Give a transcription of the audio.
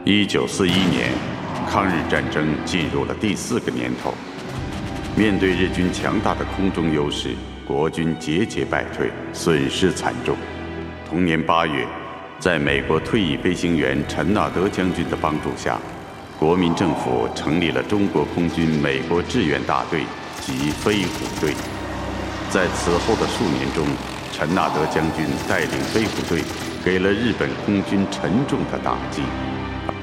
1941年，抗日战争进入了第4个年头。面对日军强大的空中优势，国军节节败退，损失惨重。同年8月，在美国退役飞行员陈纳德将军的帮助下，国民政府成立了中国空军美国志愿大队及飞虎队。在此后的数年中，陈纳德将军带领飞虎队给了日本空军沉重的打击。